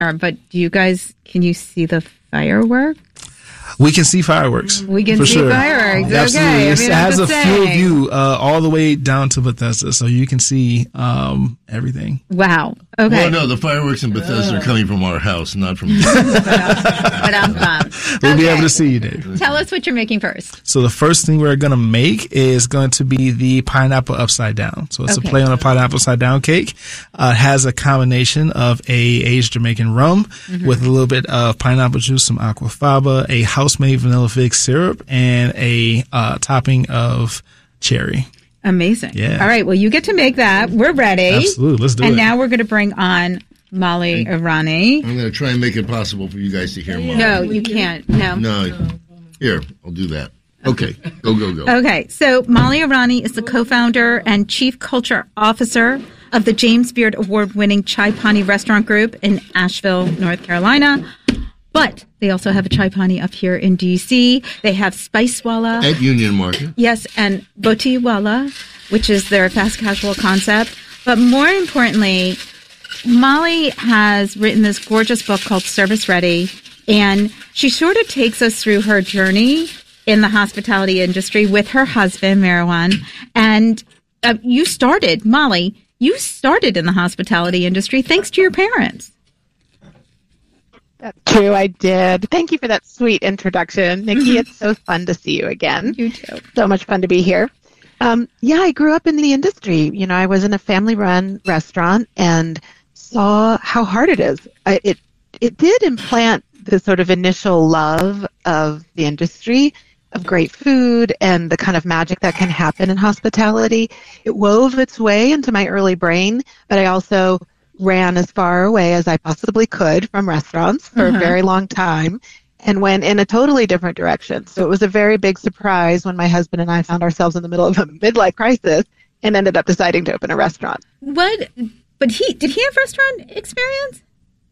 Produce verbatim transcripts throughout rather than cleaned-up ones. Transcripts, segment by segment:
but do you guys, can you see the fireworks? We can see fireworks. We can for see sure. fireworks. Absolutely. Okay. I It mean, has a saying. full view uh, all the way down to Bethesda, so you can see um, everything. Wow. Okay. Well, no, the fireworks in Bethesda are coming from our house, not from you. But I'm bummed. We'll Okay. be able to see you, Dave. Tell us what you're making first. So the first thing we're going to make is going to be the pineapple upside down. So it's Okay. a play on a pineapple upside down cake. Uh, it has a combination of a aged Jamaican rum Mm-hmm. with a little bit of pineapple juice, some aquafaba, a house-made vanilla fig syrup, and a uh, topping of cherry. Amazing. Yeah. All right. Well, you get to make that. We're ready. Absolutely. Let's do and it. now we're going to bring on Molly Irani. I'm going to try and make it possible for you guys to hear Molly. No, you can't. No. No. Here, I'll do that. Okay. Go, go, go. Okay. So Molly Irani is the co-founder and chief culture officer of the James Beard Award-winning Chai Pani Restaurant Group in Asheville, North Carolina. But they also have a Chai Pani up here in D C. They have Spicewala. At Union Market. Yes, and Botiwala, which is their fast casual concept. But more importantly, Molly has written this gorgeous book called Service Ready, and she sort of takes us through her journey in the hospitality industry with her husband, Marwan. And uh, you started, Molly, you started in the hospitality industry thanks to your parents. That's true, I did. Thank you for that sweet introduction, Nikki. It's so fun to see you again. You too. So much fun to be here. Um, yeah, I grew up in the industry. You know, I was in a family-run restaurant and saw how hard it is. I, it it did implant the sort of initial love of the industry, of great food and the kind of magic that can happen in hospitality. It wove its way into my early brain, but I also ran as far away as I possibly could from restaurants for Uh-huh. a very long time and went in a totally different direction. So it was a very big surprise when my husband and I found ourselves in the middle of a midlife crisis and ended up deciding to open a restaurant. What? But he, did he have restaurant experience?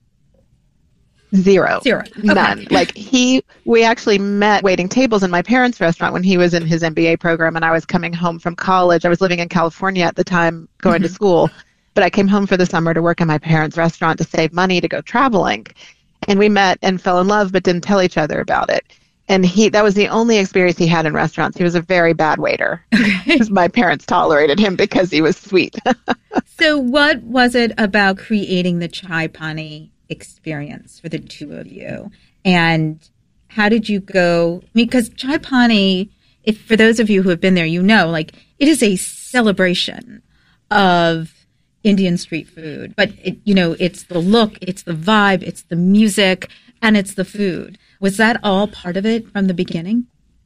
Zero. Zero. Okay. None. Like he, we actually met waiting tables in my parents' restaurant when he was in his M B A program and I was coming home from college. I was living in California at the time, going to school, but I came home for the summer to work in my parents' restaurant to save money to go traveling. And we met and fell in love, but didn't tell each other about it. And he, that was the only experience he had in restaurants. He was a very bad waiter. My parents tolerated him because he was sweet. So what was it about creating the Chai Pani experience for the two of you? And how did you go? Because Chai Pani, if for those of you who have been there, you know, like it is a celebration of Indian street food. But, it, you know, it's the look, it's the vibe, it's the music, and it's the food. Was that all part of it from the beginning?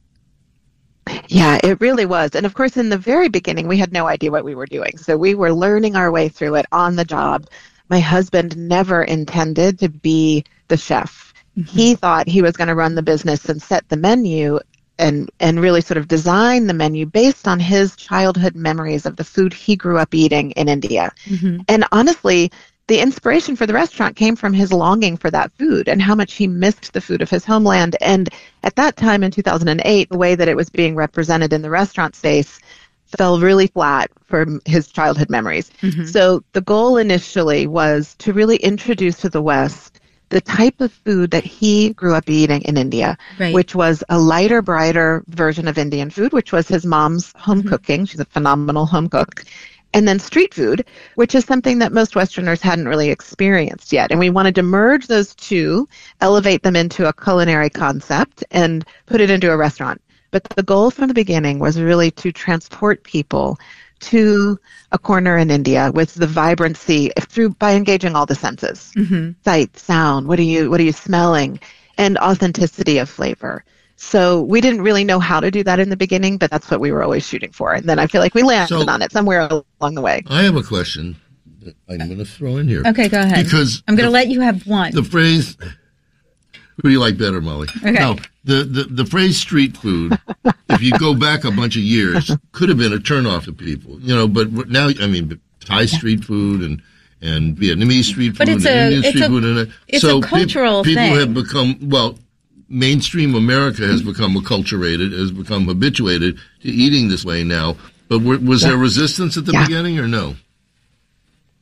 Yeah, it really was. And of course, in the very beginning, we had no idea what we were doing. So we were learning our way through it on the job. My husband never intended to be the chef. Mm-hmm. He thought he was going to run the business and set the menu and, and really sort of design the menu based on his childhood memories of the food he grew up eating in India. Mm-hmm. And honestly, the inspiration for the restaurant came from his longing for that food and how much he missed the food of his homeland. And at that time in two thousand eight, the way that it was being represented in the restaurant space fell really flat for his childhood memories. Mm-hmm. So the goal initially was to really introduce to the West the type of food that he grew up eating in India, right. which was a lighter, brighter version of Indian food, which was his mom's home mm-hmm. cooking. She's a phenomenal home cook. And then street food, which is something that most Westerners hadn't really experienced yet. And we wanted to merge those two, elevate them into a culinary concept, and put it into a restaurant. But the goal from the beginning was really to transport people to a corner in India with the vibrancy through by engaging all the senses, mm-hmm. sight, sound, what are you what are you smelling, and authenticity of flavor. So we didn't really know how to do that in the beginning, but that's what we were always shooting for. And then I feel like we landed so, on it somewhere along the way. I have a question that I'm going to throw in here. Okay, go ahead. Because I'm going to let you have one. The phrase, who do you like better, Molly? Okay. No, the, the, the phrase street food, if you go back a bunch of years, could have been a turnoff to people. You know, but now, I mean, Thai street food and and Vietnamese street food but it's and a, Indian it's street a, food. And it's so a cultural pe- people thing. have become, well, mainstream America has become acculturated, has become habituated to eating this way now. But w- was yeah. there resistance at the yeah. beginning or no?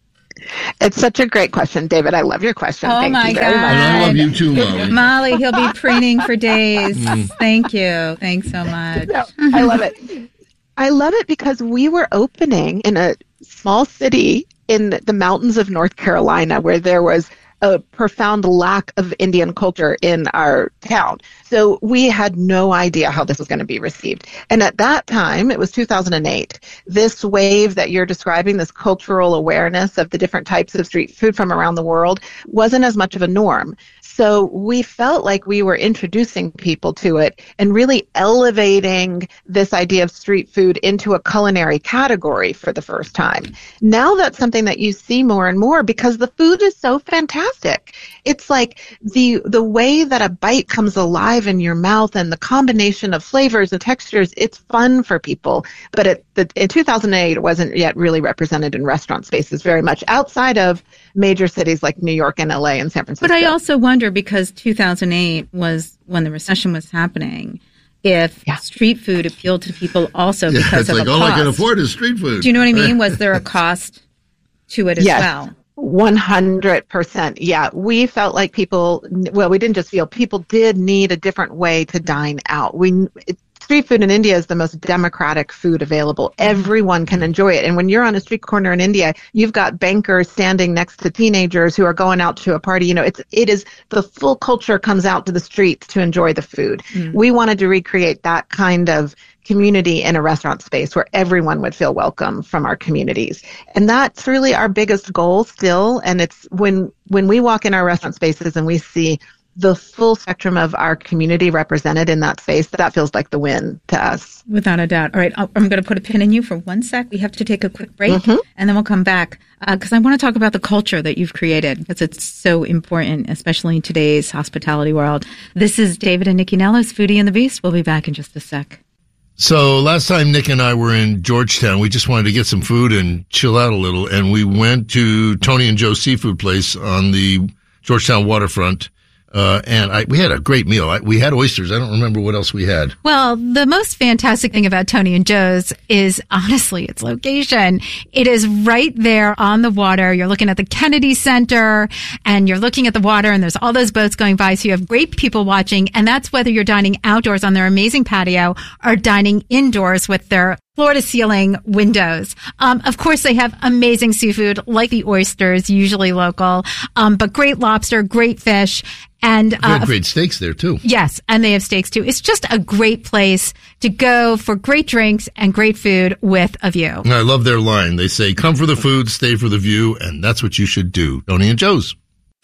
It's such a great question, David. I love your question. Oh, Thank my you very God. much. And I love you too, Molly. Molly, he'll be preening for days. Thank you. Thanks so much. No, I love it. I love it because we were opening in a small city in the mountains of North Carolina where there was a profound lack of Indian culture in our town. So we had no idea how this was going to be received. And at that time, it was two thousand eight, this wave that you're describing, this cultural awareness of the different types of street food from around the world, wasn't as much of a norm. So we felt like we were introducing people to it and really elevating this idea of street food into a culinary category for the first time. Now that's something that you see more and more because the food is so fantastic. It's like the the way that a bite comes alive in your mouth and the combination of flavors and textures, it's fun for people. But it, the, in two thousand eight, it wasn't yet really represented in restaurant spaces very much outside of major cities like New York and L A and San Francisco. But I also wonder, because two thousand eight was when the recession was happening, if yeah. street food appealed to people also yeah, because it's of like a all cost. I can afford is street food. Do you know what I mean? Was there a cost to it as yes. well? one hundred percent. Yeah, we felt like people, well, we didn't just feel, people did need a different way to dine out. We it, Street food in India is the most democratic food available. Everyone can enjoy it. And when you're on a street corner in India, you've got bankers standing next to teenagers who are going out to a party. You know, it's, it is, the full culture comes out to the streets to enjoy the food. Mm. We wanted to recreate that kind of community in a restaurant space where everyone would feel welcome from our communities. And that's really our biggest goal still. And it's when, when we walk in our restaurant spaces and we see the full spectrum of our community represented in that space, that feels like the win to us. Without a doubt. All right, I'm going to put a pin in you for one sec. We have to take a quick break, mm-hmm. and then we'll come back because uh, I want to talk about the culture that you've created because it's so important, especially in today's hospitality world. This is David and Nikki Nellis, Foodie and the Beast. We'll be back in just a sec. So last time Nick and I were in Georgetown, we just wanted to get some food and chill out a little, and we went to Tony and Joe's Seafood Place on the Georgetown waterfront. Uh, and I, we had a great meal. I, we had oysters. I don't remember what else we had. Well, the most fantastic thing about Tony and Joe's is honestly its location. It is right there on the water. You're looking at the Kennedy Center and you're looking at the water and there's all those boats going by. So you have great people watching. And that's whether you're dining outdoors on their amazing patio or dining indoors with their floor-to-ceiling windows. Um, of course, they have amazing seafood like the oysters, usually local, um, but great lobster, great fish. And uh, had great steaks there, too. Yes, and they have steaks, too. It's just a great place to go for great drinks and great food with a view. And I love their line. They say, come for the food, stay for the view, and that's what you should do. Tony and Joe's.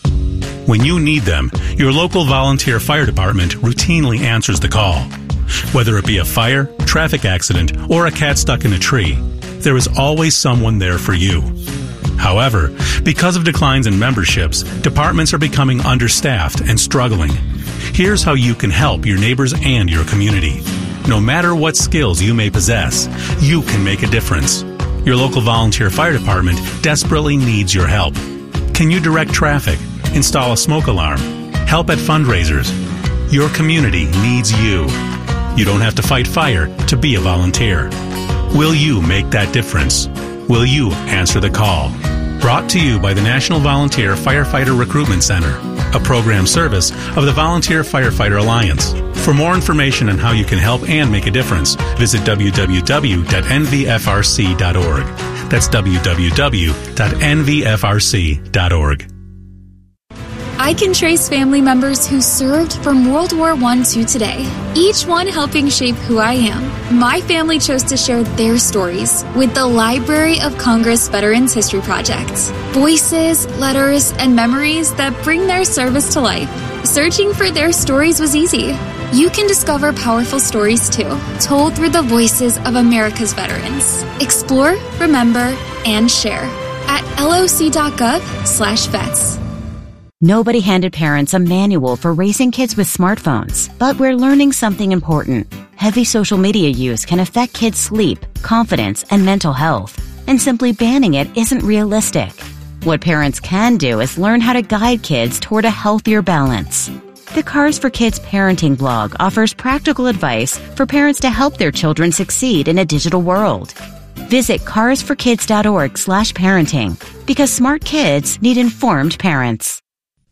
When you need them, your local volunteer fire department routinely answers the call. Whether it be a fire, traffic accident, or a cat stuck in a tree, there is always someone there for you. However, because of declines in memberships, departments are becoming understaffed and struggling. Here's how you can help your neighbors and your community. No matter what skills you may possess, you can make a difference. Your local volunteer fire department desperately needs your help. Can you direct traffic, install a smoke alarm, help at fundraisers? Your community needs you. You don't have to fight fire to be a volunteer. Will you make that difference? Will you answer the call? Brought to you by the National Volunteer Firefighter Recruitment Center, a program service of the Volunteer Firefighter Alliance. For more information on how you can help and make a difference, visit w w w dot n v f r c dot org. That's w w w dot n v f r c dot org. I can trace family members who served from World War One to today, each one helping shape who I am. My family chose to share their stories with the Library of Congress Veterans History Project. Voices, letters, and memories that bring their service to life. Searching for their stories was easy. You can discover powerful stories too, told through the voices of America's veterans. Explore, remember, and share at loc.gov slash vets. Nobody handed parents a manual for raising kids with smartphones, but we're learning something important. Heavy social media use can affect kids' sleep, confidence, and mental health, and simply banning it isn't realistic. What parents can do is learn how to guide kids toward a healthier balance. The Cars for Kids parenting blog offers practical advice for parents to help their children succeed in a digital world. Visit carsforkids.org slash parenting because smart kids need informed parents.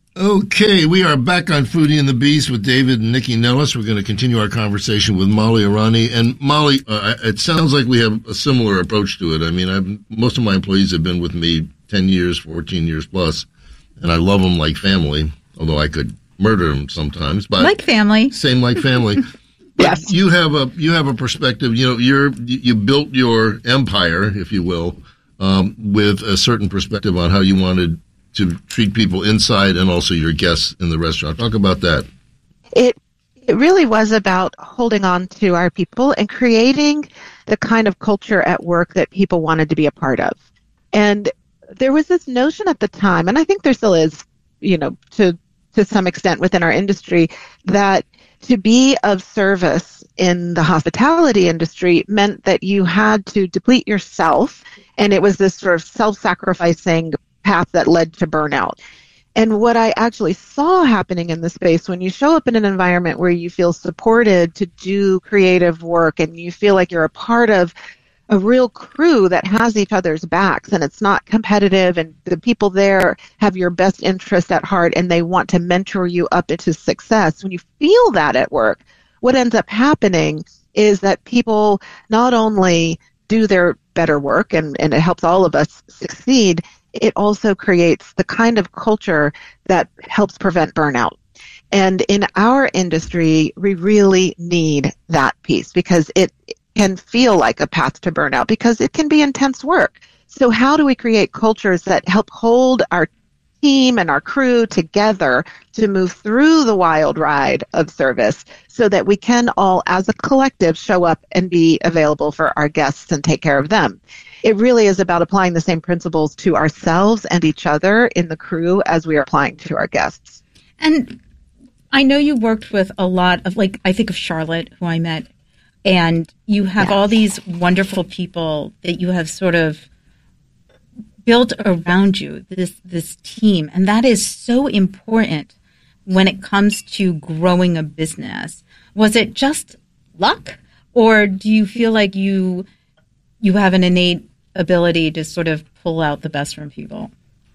Okay, we are back on Foodie and the Beast with David and Nikki Nellis. We're going to continue our conversation with Molly Irani. And Molly, uh, it sounds like we have a similar approach to it. I mean, I've, most of my employees have been with me ten years, fourteen years plus, and I love them like family, although I could murder them sometimes. But like family. Same like family. Yes. You have a you have a perspective. You know, you're you built your empire, if you will, um, with a certain perspective on how you wanted to treat people inside and also your guests in the restaurant. Talk about that. It it really was about holding on to our people and creating the kind of culture at work that people wanted to be a part of. And there was this notion at the time, and I think there still is, you know, to to some extent within our industry, that to be of service in the hospitality industry meant that you had to deplete yourself, and it was this sort of self-sacrificing path that led to burnout. And what I actually saw happening in the space, when you show up in an environment where you feel supported to do creative work and you feel like you're a part of a real crew that has each other's backs and it's not competitive and the people there have your best interest at heart and they want to mentor you up into success. When you feel that at work, what ends up happening is that people not only do their better work and, and it helps all of us succeed, it also creates the kind of culture that helps prevent burnout. And in our industry, we really need that piece because it can feel like a path to burnout because it can be intense work. So how do we create cultures that help hold our team and our crew together to move through the wild ride of service so that we can all, as a collective, show up and be available for our guests and take care of them? It really is about applying the same principles to ourselves and each other in the crew as we are applying to our guests. And I know you worked with a lot of, like, I think of Charlotte, who I met, and you have yes. all these wonderful people that you have sort of built around you, this this team. And that is so important when it comes to growing a business. Was it just luck, or do you feel like you you have an innate ability to sort of pull out the best from people?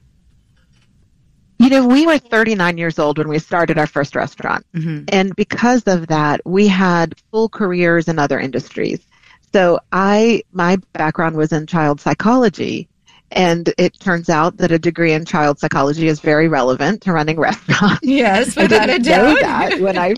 You know, we were thirty-nine years old when we started our first restaurant. Mm-hmm. And because of that, we had full careers in other industries. So I, my background was in child psychology. And it turns out that a degree in child psychology is very relevant to running restaurants. Yes, I didn't know that when I,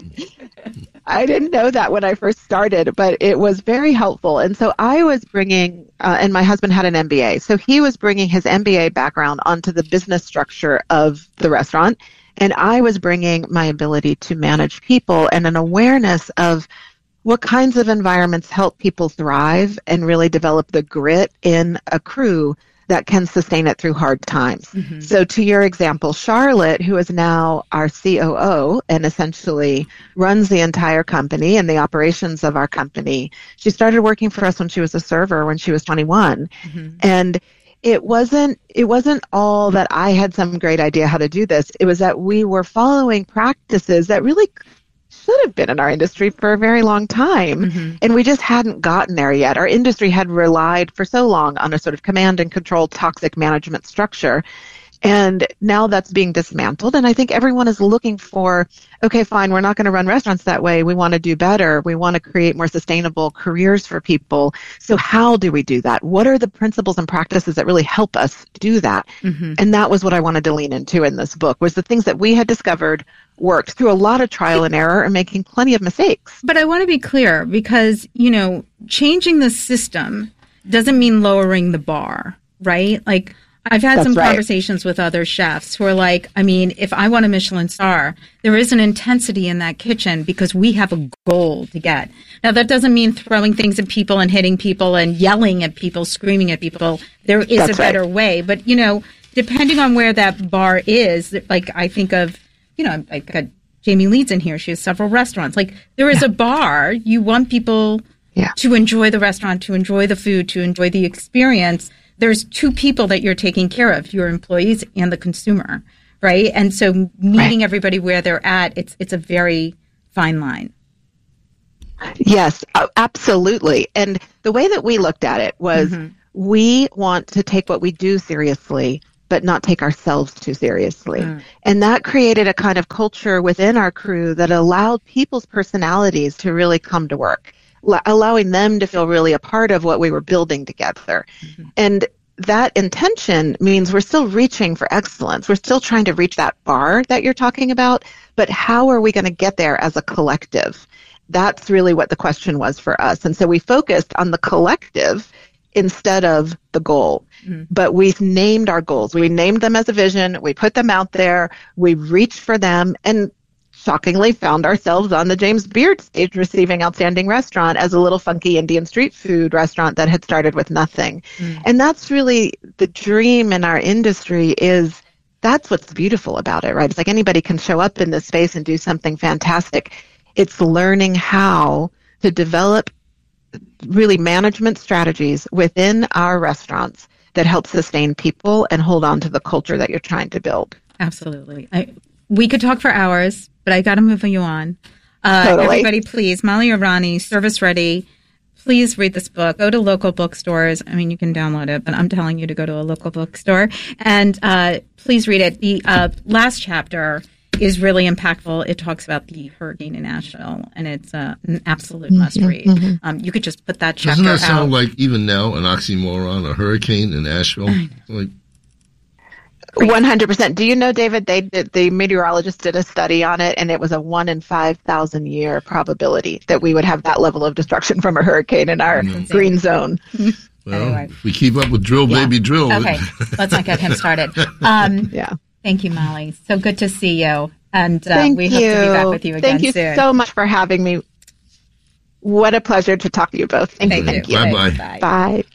I didn't know that when I first started, but it was very helpful. And so I was bringing, uh, and my husband had an M B A, so he was bringing his M B A background onto the business structure of the restaurant, and I was bringing my ability to manage people and an awareness of what kinds of environments help people thrive and really develop the grit in a crew that can sustain it through hard times. Mm-hmm. So to your example, Charlotte, who is now our C O O and essentially runs the entire company and the operations of our company, she started working for us when she was a server when she was twenty-one. Mm-hmm. And it wasn't it wasn't all that I had some great idea how to do this. It was that we were following practices that really should have been in our industry for a very long time. Mm-hmm. And we just hadn't gotten there yet. Our industry had relied for so long on a sort of command and control toxic management structure. And now that's being dismantled. And I think everyone is looking for, okay, fine, we're not going to run restaurants that way. We want to do better. We want to create more sustainable careers for people. So how do we do that? What are the principles and practices that really help us do that? Mm-hmm. And that was what I wanted to lean into in this book, was the things that we had discovered worked through a lot of trial and error and making plenty of mistakes. But I want to be clear because, you know, changing the system doesn't mean lowering the bar, right? Like, I've had That's some right. conversations with other chefs who are like, I mean, if I want a Michelin star, there is an intensity in that kitchen because we have a goal to get. Now, that doesn't mean throwing things at people and hitting people and yelling at people, screaming at people. There is That's a better right. way. But, you know, depending on where that bar is, like I think of, you know, I got Jamie Leeds in here. She has several restaurants. Like, there is yeah. a bar. You want people yeah. to enjoy the restaurant, to enjoy the food, to enjoy the experience. There's two people that you're taking care of, your employees and the consumer, right? And so meeting right. everybody where they're at, it's it's a very fine line. Yes, uh, absolutely. And the way that we looked at it was mm-hmm. we want to take what we do seriously, but not take ourselves too seriously. Mm. And that created a kind of culture within our crew that allowed people's personalities to really come to work, l- allowing them to feel really a part of what we were building together. Mm-hmm. And that intention means we're still reaching for excellence. We're still trying to reach that bar that you're talking about, but how are we going to get there as a collective? That's really what the question was for us. And so we focused on the collective instead of the goal. Mm-hmm. But we've named our goals. We named them as a vision. We put them out there. We reached for them and shockingly found ourselves on the James Beard stage receiving Outstanding Restaurant as a little funky Indian street food restaurant that had started with nothing. Mm-hmm. And that's really the dream in our industry is that's what's beautiful about it, right? It's like anybody can show up in this space and do something fantastic. It's learning how to develop really management strategies within our restaurants that help sustain people and hold on to the culture that you're trying to build. Absolutely. I, we could talk for hours, but I got to move you on. Uh, totally. Everybody, please, Molly Irani, Service Ready. Please read this book. Go to local bookstores. I mean, you can download it, but I'm telling you to go to a local bookstore. And uh, please read it. The uh, last chapter is really impactful. It talks about the hurricane in Nashville, and it's uh, an absolute must read. Mm-hmm. Um, you could just put that chapter out. Doesn't that sound out. Like, even now, an oxymoron, a hurricane in Nashville? Like, one hundred percent. Do you know, David, they did, the meteorologist did a study on it, and it was a one in five thousand year probability that we would have that level of destruction from a hurricane in our mm-hmm. green zone. Well, anyway. If we keep up with drill, yeah. baby, drill. Okay, let's not get him started. Um, yeah. Thank you, Molly. So good to see you. And uh, we hope to be back with you again Thank you soon. so much for having me. What a pleasure to talk to you both. Thank, Thank you. Thank you. Bye-bye. Bye. Bye.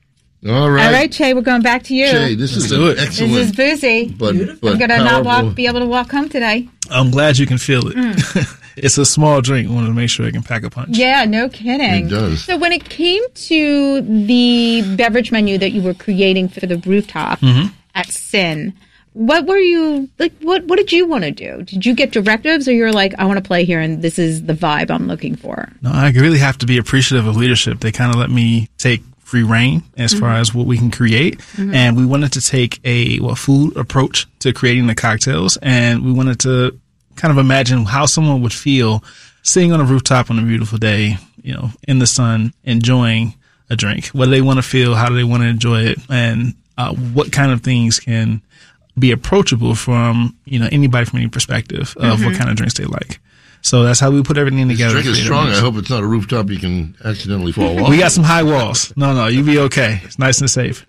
All right. All right, Che, we're going back to you. Che, this is an excellent. This is boozy. But, but I'm going to not walk, be able to walk home today. I'm glad you can feel it. Mm. It's a small drink. I wanted to make sure it can pack a punch. Yeah, no kidding. It does. So when it came to the beverage menu that you were creating for the rooftop mm-hmm. at Sin, what were you, like, what, what did you want to do? Did you get directives, or you're like, I want to play here and this is the vibe I'm looking for? No, I really have to be appreciative of leadership. They kind of let me take free reign as mm-hmm. far as what we can create. Mm-hmm. And we wanted to take a well, food approach to creating the cocktails. And we wanted to kind of imagine how someone would feel sitting on a rooftop on a beautiful day, you know, in the sun, enjoying a drink. What do they want to feel? How do they want to enjoy it? And uh, what kind of things can be approachable from, you know, anybody from any perspective of mm-hmm. what kind of drinks they like. So that's how we put everything this together. Drink is strong. I hope it's not a rooftop you can accidentally fall off. We got some high walls. No, no, you'll be okay. It's nice and safe.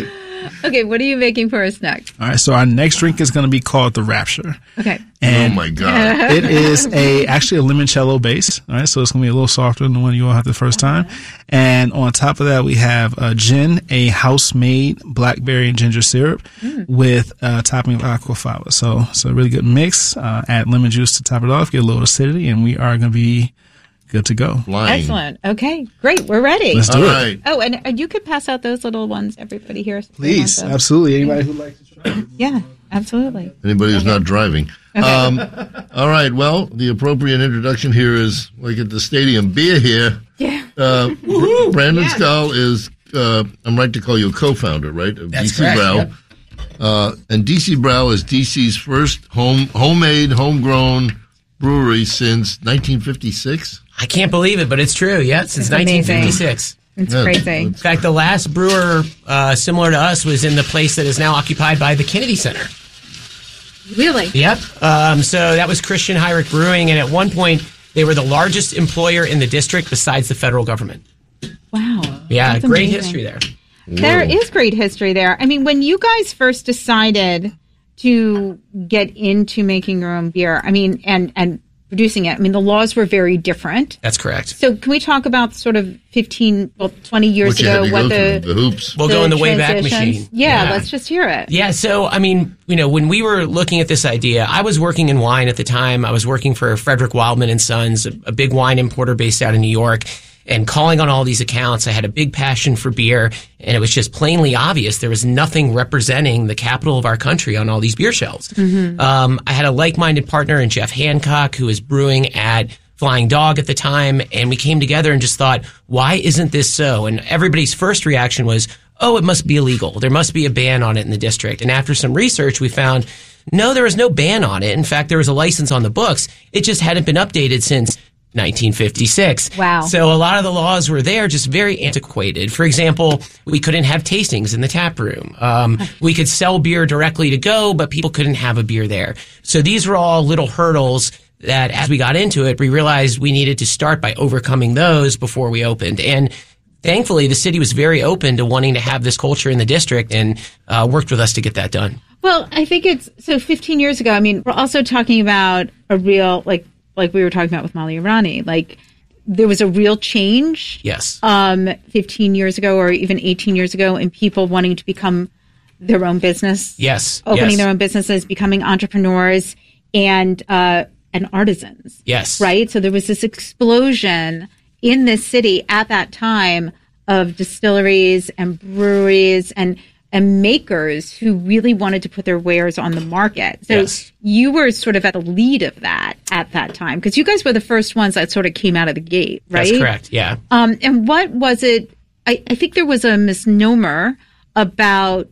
Okay, what are you making for us next? All right, so our next drink is going to be called the Rapture. Okay. And oh my God! It is a actually a limoncello base. All right, so it's going to be a little softer than the one you all had the first time. And on top of that, we have a gin, a house-made blackberry and ginger syrup mm. with a topping of aquafaba. So, so a really good mix. Uh, add lemon juice to top it off, get a little acidity, and we are going to be good to go. Lying. Excellent. Okay, great. We're ready. Let's do All it. Right. Oh, and uh, you could pass out those little ones. Everybody here. Please, absolutely. Anybody who'd like to try. Yeah, absolutely. Anybody who's okay. not driving. Okay. Um, all right. Well, the appropriate introduction here is like at the stadium. Beer here. Yeah. Uh, Brandon yeah. Scull is, uh, I'm right to call you a co-founder, right? Of That's D C correct, Brau. yep. Uh, and D C Brau is D C's first home homemade, homegrown brewery since nineteen fifty-six. I can't believe it, but it's true. Yeah, since it's nineteen fifty-six. It's yeah, crazy. In fact, the last brewer uh, similar to us was in the place that is now occupied by the Kennedy Center. Really? Yep. Um, so that was Christian Heinrich Brewing, and at one point they were the largest employer in the district besides the federal government. Wow. Yeah, That's great amazing. history there. There Whoa. is great history there. I mean, when you guys first decided to get into making your own beer, I mean, and and producing it, I mean, the laws were very different. That's correct. So can we talk about sort of fifteen, well, twenty years What you ago, had to what go the, through, the hoops. We'll the go in the Wayback transitions? Machine. Yeah, Yeah. let's just hear it. Yeah, so, I mean, you know, when we were looking at this idea, I was working in wine at the time. I was working for Frederick Wildman and Sons, a, a big wine importer based out of New York, and calling on all these accounts. I had a big passion for beer, and it was just plainly obvious there was nothing representing the capital of our country on all these beer shelves. Mm-hmm. Um, I had a like-minded partner in Jeff Hancock, who was brewing at Flying Dog at the time, and we came together and just thought, why isn't this so? And everybody's first reaction was, oh, it must be illegal. There must be a ban on it in the district. And after some research, we found, no, there was no ban on it. In fact, there was a license on the books. It just hadn't been updated since nineteen fifty-six. Wow. So a lot of the laws were there, just very antiquated. For example, we couldn't have tastings in the tap room. Um, we could sell beer directly to go, but people couldn't have a beer there. So these were all little hurdles that as we got into it, we realized we needed to start by overcoming those before we opened. And thankfully, the city was very open to wanting to have this culture in the district and uh, worked with us to get that done. Well, I think it's, so fifteen years ago, I mean, we're also talking about a real, like, like we were talking about with Molly Irani, like there was a real change. Yes. Um, fifteen years ago or even eighteen years ago in people wanting to become their own business. Yes. Opening yes. their own businesses, becoming entrepreneurs and, uh, and artisans. Yes. Right? So there was this explosion in this city at that time of distilleries and breweries and and makers who really wanted to put their wares on the market. So yes. you were sort of at the lead of that at that time, because you guys were the first ones that sort of came out of the gate, right? That's correct, yeah. Um, and what was it? I, I think there was a misnomer about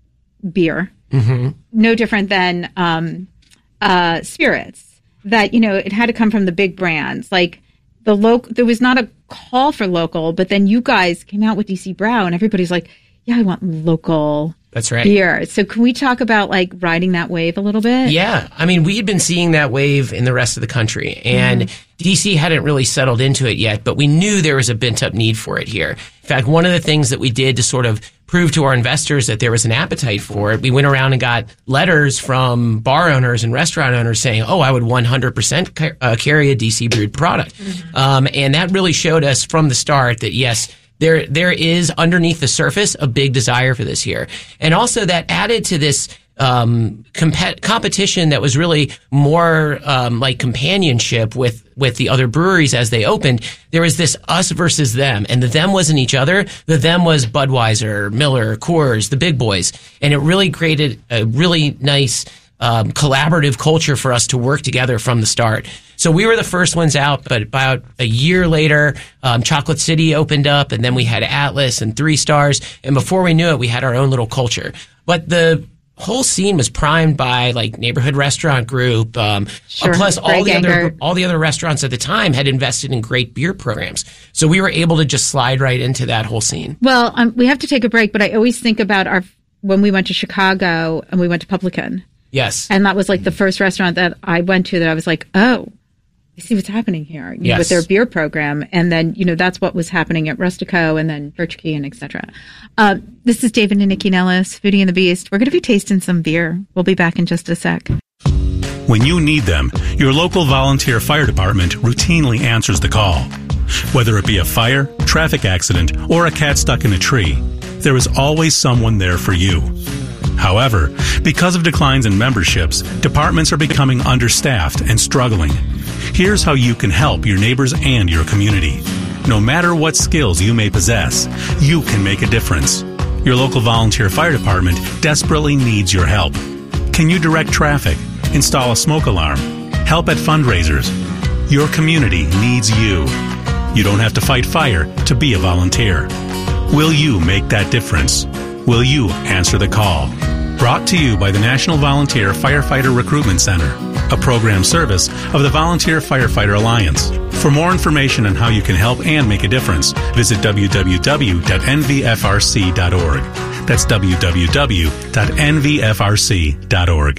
beer, mm-hmm. no different than um, uh, spirits, that, you know, it had to come from the big brands. Like the local, there was not a call for local, but then you guys came out with D C Brau and everybody's like, yeah, I want local That's right. beer. So can we talk about like riding that wave a little bit? Yeah. I mean, we had been seeing that wave in the rest of the country, and mm-hmm. D C hadn't really settled into it yet, but we knew there was a bent up need for it here. In fact, one of the things that we did to sort of prove to our investors that there was an appetite for it, we went around and got letters from bar owners and restaurant owners saying, oh, I would one hundred percent ca- uh, carry a D C brewed product. Mm-hmm. Um, and that really showed us from the start that, yes, There, there is underneath the surface a big desire for this here. And also that added to this, um, comp- competition that was really more, um, like companionship with, with the other breweries as they opened. There was this us versus them, and the them wasn't each other. The them was Budweiser, Miller, Coors, the big boys. And it really created a really nice, um, collaborative culture for us to work together from the start. So we were the first ones out, but about a year later, um, Chocolate City opened up, and then we had Atlas and Three Stars, and before we knew it, we had our own little culture. But the whole scene was primed by like Neighborhood Restaurant Group, um, sure. plus all the Ganger. other all the other restaurants at the time had invested in great beer programs. So we were able to just slide right into that whole scene. Well, um, we have to take a break, but I always think about our when we went to Chicago and we went to Publican. Yes, and that was like the first restaurant that I went to that I was like, oh, I see what's happening here you know, yes. with their beer program. And then, you know, that's what was happening at Rustico and then Birch Key and et cetera. Uh, this is David and Nikki Nellis, Foodie and the Beast. We're going to be tasting some beer. We'll be back in just a sec. When you need them, your local volunteer fire department routinely answers the call. Whether it be a fire, traffic accident, or a cat stuck in a tree, there is always someone there for you. However, because of declines in memberships, departments are becoming understaffed and struggling. Here's how you can help your neighbors and your community. No matter what skills you may possess, you can make a difference. Your local volunteer fire department desperately needs your help. Can you direct traffic, install a smoke alarm, help at fundraisers? Your community needs you. You don't have to fight fire to be a volunteer. Will you make that difference? Will you answer the call? Brought to you by the National Volunteer Firefighter Recruitment Center, a program service of the Volunteer Firefighter Alliance. For more information on how you can help and make a difference, visit w w w dot n v f r c dot org. That's w w w dot n v f r c dot org.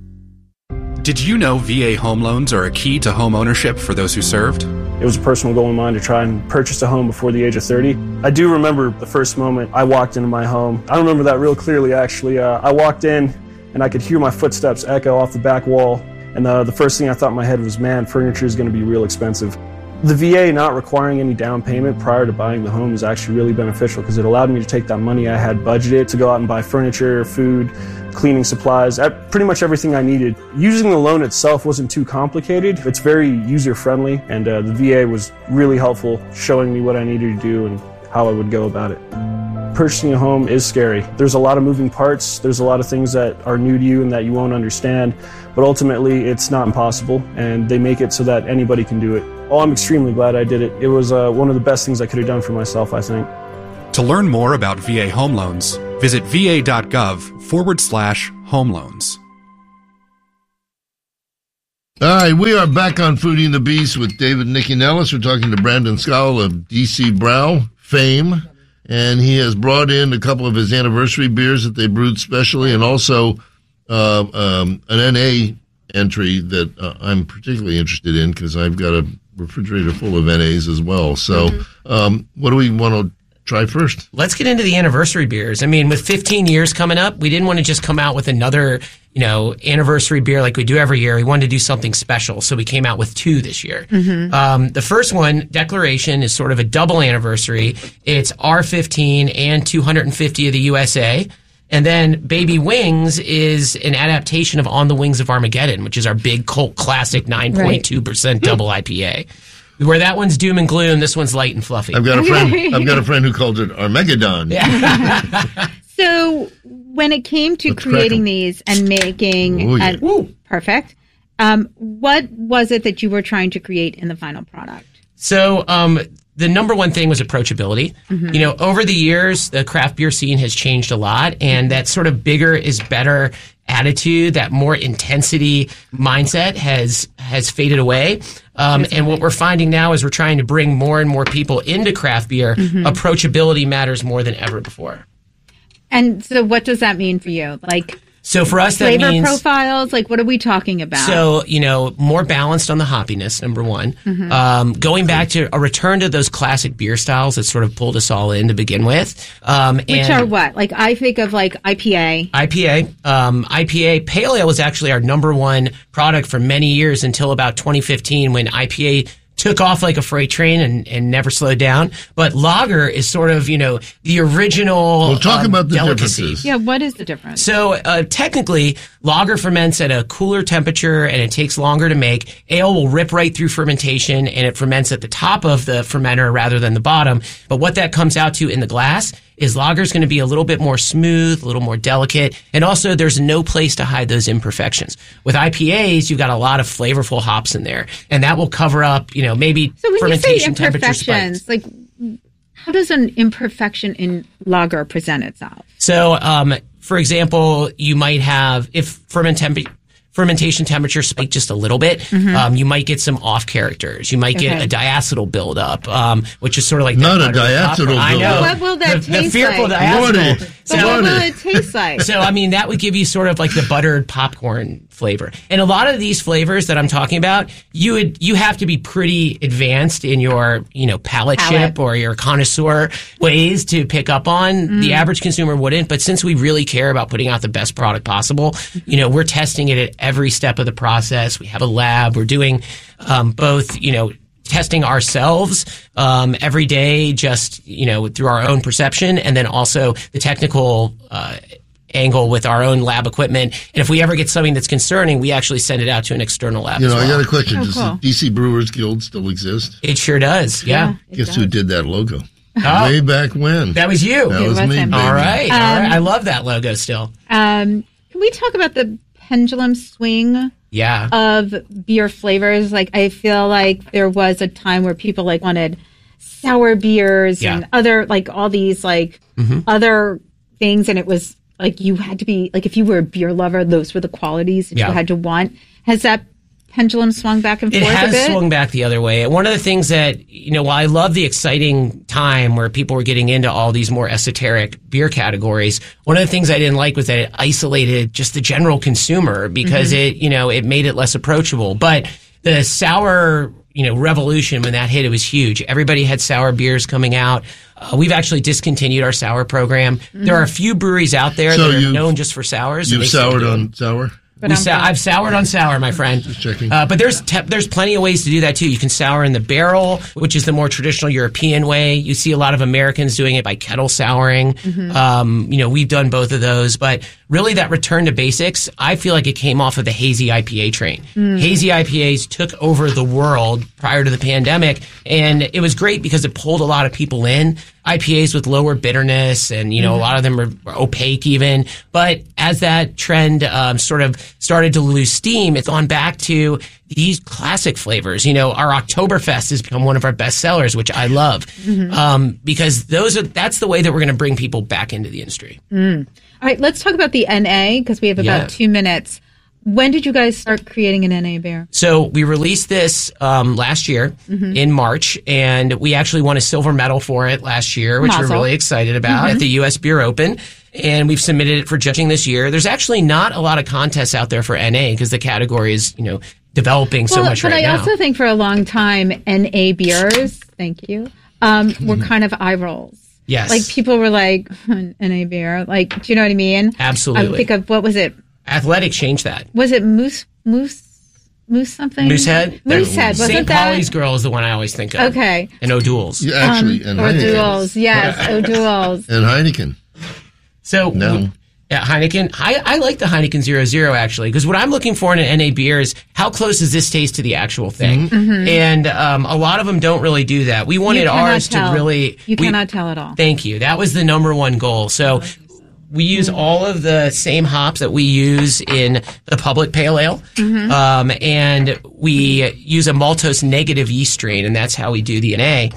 Did you know V A home loans are a key to home ownership for those who served? It was a personal goal of mine to try and purchase a home before the age of thirty. I do remember the first moment I walked into my home. I remember that real clearly, actually. Uh, I walked in, and I could hear my footsteps echo off the back wall. And uh, the first thing I thought in my head was, man, furniture is going to be real expensive. The V A not requiring any down payment prior to buying the home is actually really beneficial because it allowed me to take that money I had budgeted to go out and buy furniture, food, cleaning supplies, pretty much everything I needed. Using the loan itself wasn't too complicated. It's very user-friendly, and uh, the V A was really helpful, showing me what I needed to do and how I would go about it. Purchasing a home is scary. There's a lot of moving parts. There's a lot of things that are new to you and that you won't understand, but ultimately it's not impossible, and they make it so that anybody can do it. Oh, I'm extremely glad I did it. It was uh, one of the best things I could have done for myself, I think. To learn more about V A home loans, visit va.gov forward slash home loans. All right, we are back on Foodie and the Beast with David and Nikki Nellis. We're talking to Brandon Skowell of D C Brau fame, and he has brought in a couple of his anniversary beers that they brewed specially, and also uh, um, an N A entry that uh, I'm particularly interested in because I've got a refrigerator full of N As as well. So mm-hmm. um, what do we want to try first? Let's get into the anniversary beers. I mean, with fifteen years coming up, we didn't want to just come out with another, you know, anniversary beer like we do every year. We wanted to do something special, so we came out with two this year. Mm-hmm. Um, the first one, Declaration, is sort of a double anniversary. It's R fifteen and two hundred fifty of the U S A. And then Baby Wings is an adaptation of On the Wings of Armageddon, which is our big cult classic nine point two percent right. double I P A. Where that one's doom and gloom, this one's light and fluffy. I've got a friend. I've got a friend who called it Armageddon. Yeah. So when it came to Let's creating these and making, Ooh, yeah. and, perfect. Um, what was it that you were trying to create in the final product? So um, the number one thing was approachability. Mm-hmm. You know, over the years, the craft beer scene has changed a lot, and that sort of bigger is better attitude, that more intensity mindset has has faded away. Um, and what we're finding now is we're trying to bring more and more people into craft beer. Mm-hmm. Approachability matters more than ever before. And so what does that mean for you? Like, so for us, that flavor means profiles, like what are we talking about? So, you know, more balanced on the hoppiness, number one. Mm-hmm. Um, going back to a return to those classic beer styles that sort of pulled us all in to begin with. Um, Which and are what? Like I think of like I P A. I P A. Um, I P A. Pale Ale was actually our number one product for many years until about twenty fifteen when I P A took off like a freight train and, and never slowed down. But lager is sort of, you know, the original We'll talk um, about the delicacy. differences. Yeah, what is the difference? So uh, technically, lager ferments at a cooler temperature and it takes longer to make. Ale will rip right through fermentation and it ferments at the top of the fermenter rather than the bottom. But what that comes out to in the glass is lager is going to be a little bit more smooth, a little more delicate, and also there's no place to hide those imperfections. With I P As, you've got a lot of flavorful hops in there, and that will cover up, you know, maybe so when fermentation you say temperature imperfections, spikes. like how does an imperfection in lager present itself? So, um, for example, you might have if ferment temp- fermentation temperature spike just a little bit, mm-hmm. um, you might get some off characters. You might get okay. a diacetyl buildup, um, which is sort of like not a diacetyl buildup. I know. What will that the, taste the fearful like? Diacetyl. So, what will it taste like? So, I mean, that would give you sort of like the buttered popcorn flavor. And a lot of these flavors that I'm talking about, you would you have to be pretty advanced in your, you know, palate, palate. chip or your connoisseur ways to pick up on. Mm. The average consumer wouldn't. But since we really care about putting out the best product possible, you know, we're testing it at every step of the process. We have a lab. We're doing um, both, you know, testing ourselves um, every day, just, you know, through our own perception, and then also the technical uh, angle with our own lab equipment. And if we ever get something that's concerning, we actually send it out to an external lab. You know, as well. I got a question. Oh, Does cool. the D C Brewers Guild still exist? It sure does. Yeah. yeah Guess does. who did that logo? Oh, Way back when. that was you. That It was was me, him. baby. All right. Um, all right. I love that logo still. Um, can we talk about the pendulum swing Yeah. of beer flavors? Like, I feel like there was a time where people like wanted sour beers Yeah. and other like all these like Mhm. other things, and it was like you had to be like if you were a beer lover, those were the qualities that Yeah. you had to want. Has that pendulum swung back and It forth has a bit? swung back the other way. One of the things that, you know, while I love the exciting time where people were getting into all these more esoteric beer categories, one of the things I didn't like was that it isolated just the general consumer because mm-hmm. it, you know, it made it less approachable. But the sour, you know, revolution, when that hit, it was huge. Everybody had sour beers coming out. Uh, we've actually discontinued our sour program. Mm-hmm. There are a few breweries out there So that are you've- known just for sours. and You've they still soured do it. on sour? But We I'm sou- fine. I've soured on sour, my friend. Just checking. Uh, but there's te- there's plenty of ways to do that too. You can sour in the barrel, which is the more traditional European way. You see a lot of Americans doing it by kettle souring. Mm-hmm. Um, you know, we've done both of those. But really that return to basics, I feel like it came off of the hazy I P A train. Mm. Hazy I P As took over the world prior to the pandemic, and it was great because it pulled a lot of people in. I P As with lower bitterness, and you know, mm. a lot of them are, are opaque even. But as that trend um, sort of started to lose steam, it's gone back to these classic flavors. You know, our Oktoberfest has become one of our best sellers, which I love, mm-hmm. um, because those are that's the way that we're going to bring people back into the industry. Mm. All right, let's talk about the N A because we have about yeah. two minutes. When did you guys start creating an N A beer? So we released this um, last year mm-hmm. in March, and we actually won a silver medal for it last year, which Mazel. we're really excited about mm-hmm. at the U S Beer Open. And we've submitted it for judging this year. There's actually not a lot of contests out there for N A because the category is, you know, developing so well, much but right I now. But I also think for a long time, N A beers, thank you, um, were kind of eye rolls. Yes. Like people were like, N A beer. Like, do you know what I mean? Absolutely. I think of, what was it? Athletic changed that. Was it Moose, Moose, Moose something? Moosehead? Moosehead, wasn't Saint that? Paulie's Girl is the one I always think of. Okay. And O'Doul's. Yeah, actually, um, and Heineken. O'Doul's, yes, O'Doul's. And Heineken. So, no. Yeah, Heineken. I, I like the Heineken Zero Zero actually, because what I'm looking for in an N A beer is how close does this taste to the actual thing, Mm-hmm. and um, a lot of them don't really do that. We wanted ours tell. to really. You we, cannot tell at all. Thank you. That was the number one goal. So we use mm-hmm. all of the same hops that we use in the public pale ale, mm-hmm. um, and we use a maltose negative yeast strain, and that's how we do the N A.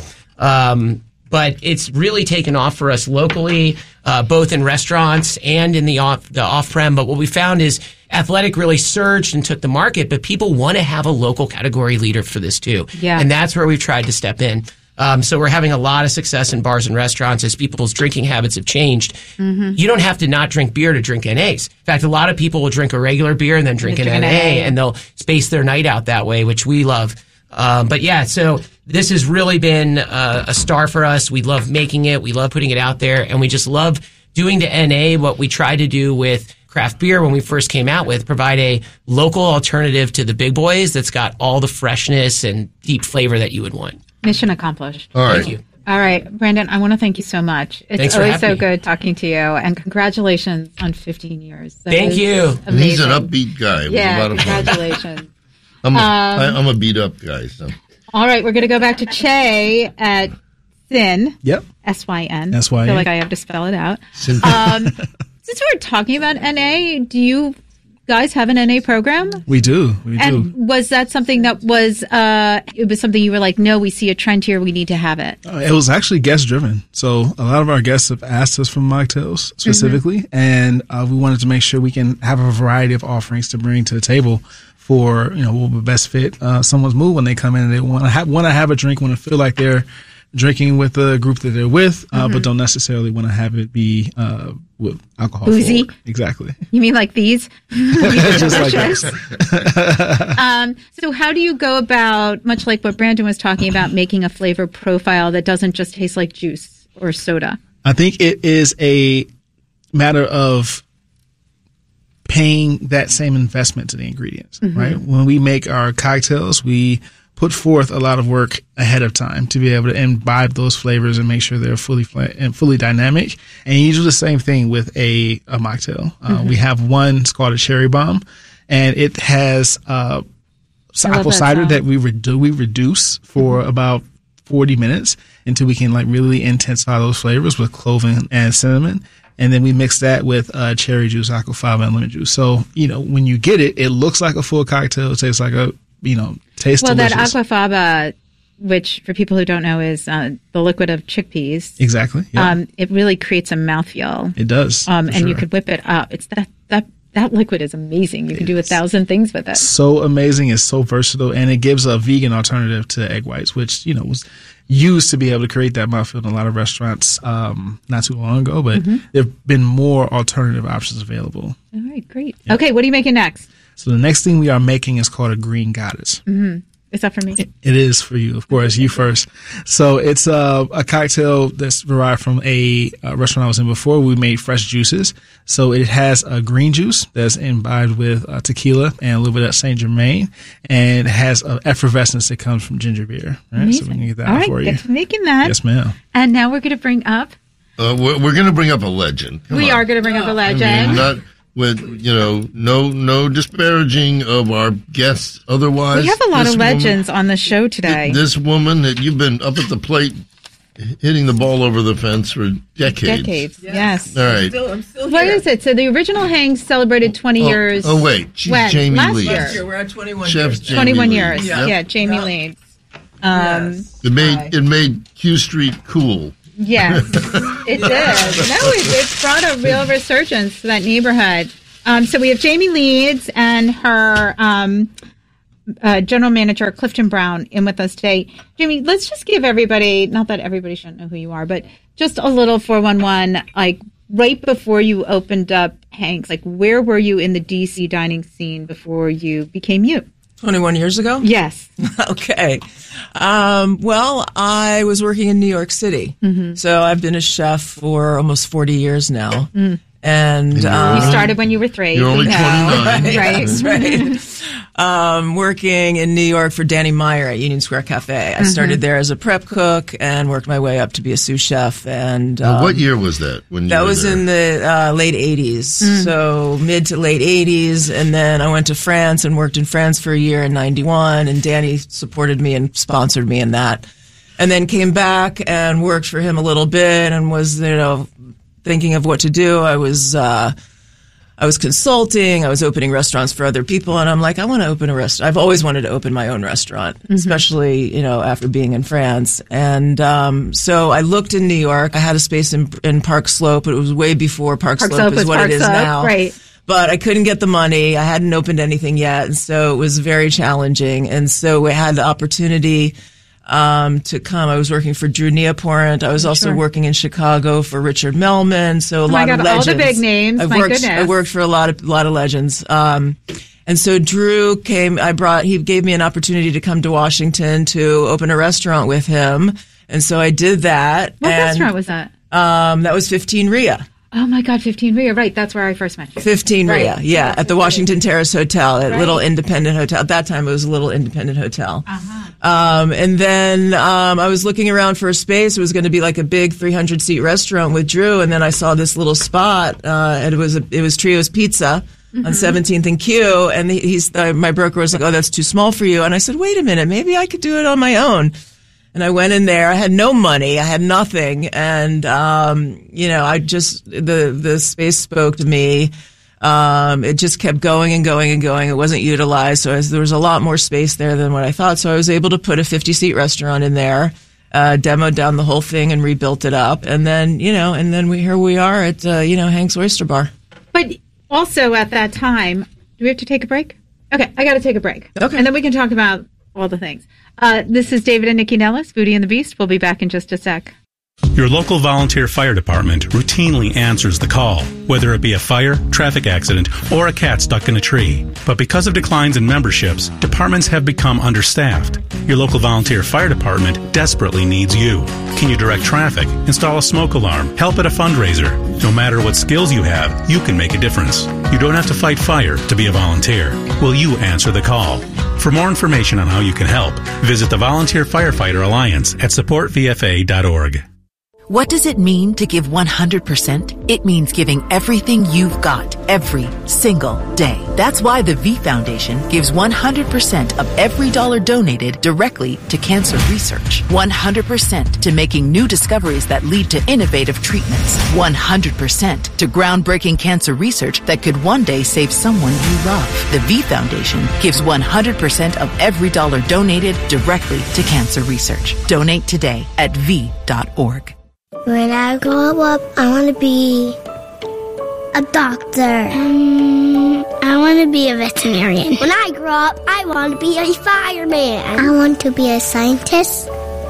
Um, But it's really taken off for us locally, uh, both in restaurants and in the off the off-prem. But what we found is Athletic really surged and took the market, but people want to have a local category leader for this too. Yeah. And that's where we've tried to step in. Um, so we're having a lot of success in bars and restaurants as people's drinking habits have changed. Mm-hmm. You don't have to not drink beer to drink N As. In fact, a lot of people will drink a regular beer and then drink an drink N A, an N A, and they'll space their night out that way, which we love. Um, but yeah, so this has really been uh, a star for us. We love making it. We love putting it out there. And we just love doing to N A what we tried to do with craft beer when we first came out with, provide a local alternative to the big boys that's got all the freshness and deep flavor that you would want. Mission accomplished. All right. Thank you. All right, Brandon, I want to thank you so much. It's Thanks for always having so me. good talking to you, and congratulations on fifteen years. That Thank is you. Amazing. And he's an upbeat guy. It was Yeah, a lot of fun. congratulations. I'm a, Um, I, I'm a beat up guy. So. All right, we're going to go back to Che at Syn. Yep. S Y N. S Y N. I feel like I have to spell it out. Syn- Um, since we're talking about N A, do you guys have an N A program? We do. We do. And was that something that was, uh, it was something you were like, no, we see a trend here, we need to have it? Uh, It was actually guest driven. So a lot of our guests have asked us for mocktails specifically, mm-hmm. and uh, we wanted to make sure we can have a variety of offerings to bring to the table for, you know, what will best fit uh, someone's mood when they come in and they want to have, want to have a drink, want to feel like they're drinking with the group that they're with, uh, mm-hmm. but don't necessarily want to have it be uh, with alcohol. Boozy? forward. Exactly. You mean like these? Just like this. um, so how do you go about, much like what Brandon was talking about, making a flavor profile that doesn't just taste like juice or soda? I think it is a matter of paying that same investment to the ingredients, mm-hmm. right? When we make our cocktails, we put forth a lot of work ahead of time to be able to imbibe those flavors and make sure they're fully fla- and fully dynamic. And you do the same thing with a, a mocktail. Uh, mm-hmm. We have one, it's called a Cherry Bomb, and it has uh, apple cider that, that we redu- we reduce for mm-hmm. about forty minutes until we can like really intensify those flavors with cloven and cinnamon. And then we mix that with uh, cherry juice, aquafaba, and lemon juice. So, you know, when you get it, it looks like a full cocktail. It tastes like a, you know, tastes well, delicious. Well, that aquafaba, which for people who don't know is uh, the liquid of chickpeas. Exactly. Yeah. Um, it really creates a mouthfeel. It does. Um, and sure. you could whip it up. It's that, that, that liquid is amazing. You can do a thousand things with it. So amazing. It's so versatile. And it gives a vegan alternative to egg whites, which, you know, was used to be able to create that mouthfeel in a lot of restaurants um, not too long ago. But mm-hmm. there have been more alternative options available. All right, great. Yeah. Okay, what are you making next? So the next thing we are making is called a Green Goddess. Mm-hmm. Is that for me? It, it is for you, of course. You first. So it's a, a cocktail that's derived from a, a restaurant I was in before. We made fresh juices. So it has a green juice that's imbibed with uh, tequila and a little bit of Saint Germain, and it has an effervescence that comes from ginger beer. Right? Amazing. So we can get that All out right, for you. get to making that. Yes, ma'am. And now we're going to bring up. Uh, we're we're going to bring up a legend. Come we on. are going to bring up a legend. I mean, not with, you know, no no disparaging of our guests otherwise. We have a lot this of legends woman, on the show today. This woman that you've been up at the plate hitting the ball over the fence for decades. Decades, yes. All right. I'm still, I'm still What here. is it? So the original Hangs celebrated twenty Oh, years. oh, wait. She's when? Jamie Last Leeds. year. Last year, we're at twenty-one Chef years. Jamie twenty-one Leeds. years. Yep. Yeah, Jamie Yep. Leeds. Um, Yes. It made Hi. it made Q Street cool. Yes, it did. No, it, it brought a real resurgence to that neighborhood. Um, so we have Jamie Leeds and her um, uh, general manager, Clifton Brown, in with us today. Jamie, let's just give everybody, not that everybody shouldn't know who you are, but just a little four one one, like right before you opened up Hanks, like where were you in the D C dining scene before you became you? twenty-one years ago? Yes. Okay. Um, well, I was working in New York City. Mm-hmm. So I've been a chef for almost forty years now. Mm. And And you're um, You started when you were three. You're only we know. twenty-nine. Right. That's right. Um, working in New York for Danny Meyer at Union Square Cafe. I started there as a prep cook and worked my way up to be a sous chef. And Now, um, what year was that? When you that were was there? in the uh, late eighties, Mm. so mid to late eighties. And then I went to France and worked in France for a year in ninety-one. And Danny supported me and sponsored me in that. And then came back and worked for him a little bit and was, you know, thinking of what to do. I was, uh, I was consulting. I was opening restaurants for other people. And I'm like, I want to open a restaurant. I've always wanted to open my own restaurant, Mm-hmm. especially, you know, after being in France. And, um, so I looked in New York. I had a space in, in Park Slope, but it was way before Park, Park Slope, Slope is was what Park it is Slope, now. right. But I couldn't get the money. I hadn't opened anything yet. And so it was very challenging. And so we had the opportunity um, to come. I was working for Drew Neaporent. I was also Sure. working in Chicago for Richard Melman. So a Oh my lot of God, all legends. the big names. I've My worked, goodness. I worked for a lot of, lot of legends. Um, and so Drew came, I brought, he gave me an opportunity to come to Washington to open a restaurant with him. And so I did that. What and, restaurant was that? Um, that was fifteen Ria. Oh my God, fifteen Ria. Right, that's where I first met you. fifteen Right. Ria, yeah, at the Washington Terrace Hotel, at Right. Little Independent Hotel. At that time, it was a Little Independent Hotel. Uh-huh. Um, and then um, I was looking around for a space. It was going to be like a big three hundred seat restaurant with Drew, and then I saw this little spot, uh, and it was a, it was Trio's Pizza on seventeenth and Q, and he- he's uh, my broker was like, "Oh, that's too small for you," and I said, "Wait a minute, maybe I could do it on my own." And I went in there. I had no money. I had nothing. And, um, you know, I just, the, the space spoke to me. Um, it just kept going and going and going. It wasn't utilized. So I was, there was a lot more space there than what I thought. So I was able to put a fifty seat restaurant in there, uh, demoed down the whole thing and rebuilt it up. And then, you know, and then we, here we are at, uh, you know, Hank's Oyster Bar. But also at that time, do we have to take a break? Okay, I got to take a break. Okay. And then we can talk about all the things. Uh, this is David and Nikki Nellis, Foodie and the Beast. We'll be back in just a sec. Your local volunteer fire department routinely answers the call, whether it be a fire, traffic accident, or a cat stuck in a tree. But because of declines in memberships, departments have become understaffed. Your local volunteer fire department desperately needs you. Can you direct traffic, install a smoke alarm, help at a fundraiser? No matter what skills you have, you can make a difference. You don't have to fight fire to be a volunteer. Will you answer the call? For more information on how you can help, visit the Volunteer Firefighter Alliance at support v f a dot org. What does it mean to give one hundred percent? It means giving everything you've got every single day. That's why the V Foundation gives one hundred percent of every dollar donated directly to cancer research. one hundred percent to making new discoveries that lead to innovative treatments. one hundred percent to groundbreaking cancer research that could one day save someone you love. The V Foundation gives one hundred percent of every dollar donated directly to cancer research. Donate today at v dot org. When I grow up, I want to be a doctor. Um, I want to be a veterinarian. When I grow up, I want to be a fireman. I want to be a scientist